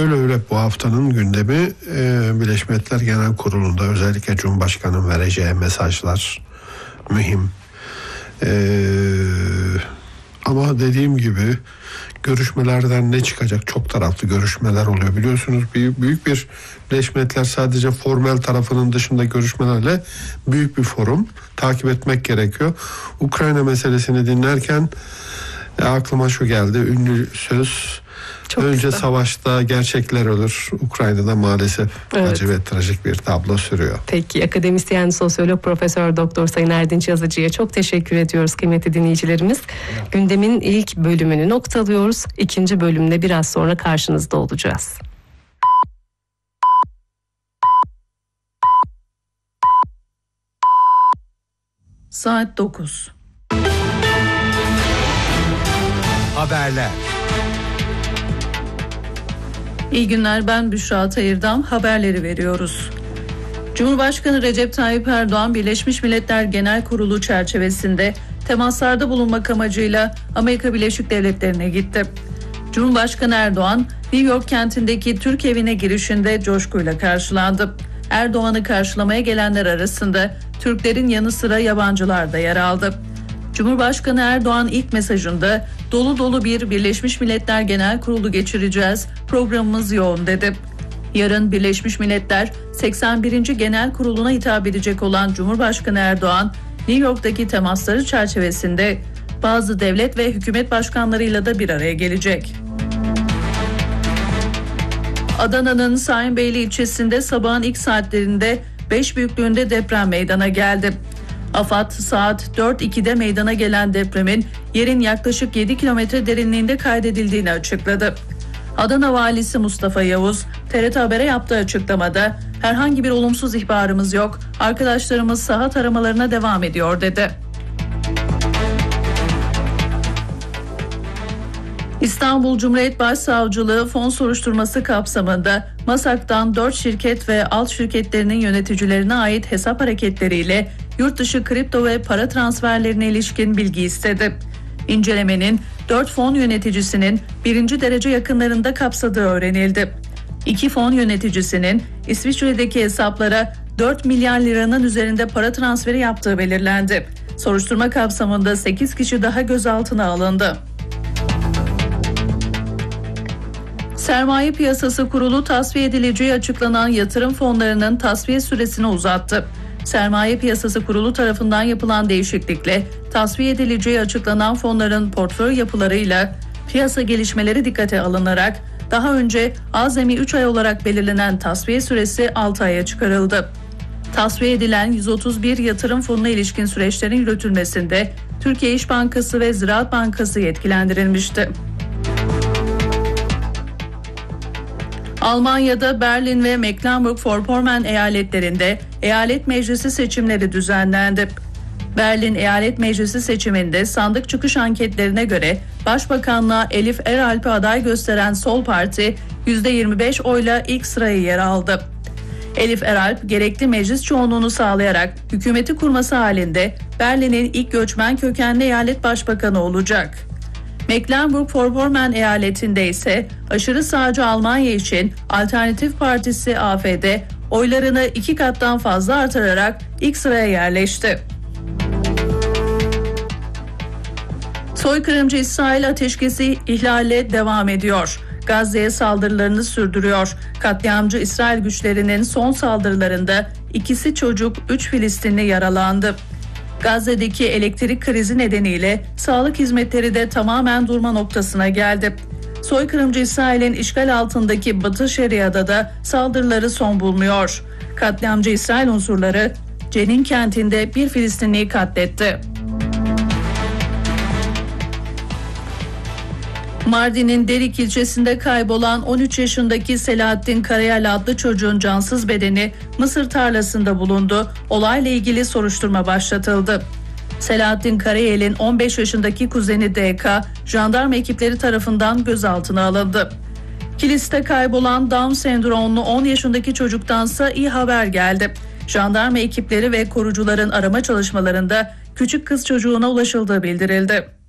Öyle bu haftanın gündemi Birleşmiş Milletler Genel Kurulu'nda özellikle Cumhurbaşkanı'nın vereceği mesajlar mühim. Ama dediğim gibi görüşmelerden ne çıkacak? Çok taraflı görüşmeler oluyor biliyorsunuz. Büyük bir Birleşmiş Milletler sadece formel tarafının dışında görüşmelerle büyük bir forum, takip etmek gerekiyor. Ukrayna meselesini dinlerken aklıma şu geldi, ünlü söz: çok önce kısa. Savaşta gerçekler ölür. Ukrayna'da maalesef acı ve trajik bir tablo sürüyor. Peki, akademisyen, sosyolog, Profesör Doktor Sayın Erdinç Yazıcı'ya çok teşekkür ediyoruz kıymetli dinleyicilerimiz. Gündemin ilk bölümünü noktalıyoruz. İkinci bölümde biraz sonra karşınızda olacağız. Saat 9. Haberler. İyi günler, ben Büşra Tayır'dan haberleri veriyoruz. Cumhurbaşkanı Recep Tayyip Erdoğan, Birleşmiş Milletler Genel Kurulu çerçevesinde temaslarda bulunmak amacıyla Amerika Birleşik Devletleri'ne gitti. Cumhurbaşkanı Erdoğan, New York kentindeki Türk evine girişinde coşkuyla karşılandı. Erdoğan'ı karşılamaya gelenler arasında Türklerin yanı sıra yabancılar da yer aldı. Cumhurbaşkanı Erdoğan ilk mesajında dolu dolu bir Birleşmiş Milletler Genel Kurulu geçireceğiz, programımız yoğun dedi. Yarın Birleşmiş Milletler 81. Genel Kurulu'na hitap edecek olan Cumhurbaşkanı Erdoğan, New York'taki temasları çerçevesinde bazı devlet ve hükümet başkanlarıyla da bir araya gelecek. Adana'nın Sayınbeyli ilçesinde sabahın ilk saatlerinde 5 büyüklüğünde deprem meydana geldi. AFAD saat 4.02'de meydana gelen depremin yerin yaklaşık 7 kilometre derinliğinde kaydedildiğini açıkladı. Adana Valisi Mustafa Yavuz, TRT Haber'e yaptığı açıklamada herhangi bir olumsuz ihbarımız yok, arkadaşlarımız saha taramalarına devam ediyor dedi. İstanbul Cumhuriyet Başsavcılığı fon soruşturması kapsamında MASAK'tan 4 şirket ve alt şirketlerinin yöneticilerine ait hesap hareketleriyle yurt dışı kripto ve para transferlerine ilişkin bilgi istedi. İncelemenin 4 fon yöneticisinin 1. derece yakınlarında kapsadığı öğrenildi. 2 fon yöneticisinin İsviçre'deki hesaplara 4 milyar liranın üzerinde para transferi yaptığı belirlendi. Soruşturma kapsamında 8 kişi daha gözaltına alındı. Sermaye Piyasası Kurulu tasfiye edileceği açıklanan yatırım fonlarının tasfiye süresini uzattı. Sermaye Piyasası Kurulu tarafından yapılan değişiklikle tasfiye edileceği açıklanan fonların portföy yapılarıyla piyasa gelişmeleri dikkate alınarak daha önce azami 3 ay olarak belirlenen tasfiye süresi 6 aya çıkarıldı. Tasfiye edilen 131 yatırım fonuna ilişkin süreçlerin yürütülmesinde Türkiye İş Bankası ve Ziraat Bankası yetkilendirilmişti. Almanya'da Berlin ve Mecklenburg-Vorpommern eyaletlerinde eyalet meclisi seçimleri düzenlendi. Berlin Eyalet Meclisi seçiminde sandık çıkış anketlerine göre Başbakanlığa Elif Eralp'i aday gösteren Sol Parti %25 oyla ilk sıraya yer aldı. Elif Eralp gerekli meclis çoğunluğunu sağlayarak hükümeti kurması halinde Berlin'in ilk göçmen kökenli eyalet başbakanı olacak. Mecklenburg-Vorpommern eyaletinde ise aşırı sağcı Almanya için Alternatif Partisi AfD oylarını 2 kattan fazla artırarak ilk sıraya yerleşti. Soykırımcı İsrail ateşkesi ihlale devam ediyor. Gazze'ye saldırılarını sürdürüyor. Katliamcı İsrail güçlerinin son saldırılarında 2'si çocuk, 3 Filistinli yaralandı. Gazze'deki elektrik krizi nedeniyle sağlık hizmetleri de tamamen durma noktasına geldi. Soykırımcı İsrail'in işgal altındaki Batı Şeria'da da saldırıları son bulmuyor. Katliamcı İsrail unsurları Cenin kentinde bir Filistinliyi katletti. Mardin'in Derik ilçesinde kaybolan 13 yaşındaki Selahattin Karayel adlı çocuğun cansız bedeni mısır tarlasında bulundu. Olayla ilgili soruşturma başlatıldı. Selahattin Karayel'in 15 yaşındaki kuzeni DK, jandarma ekipleri tarafından gözaltına alındı. Kilis'te kaybolan Down sendromlu 10 yaşındaki çocuktansa iyi haber geldi. Jandarma ekipleri ve korucuların arama çalışmalarında küçük kız çocuğuna ulaşıldığı bildirildi.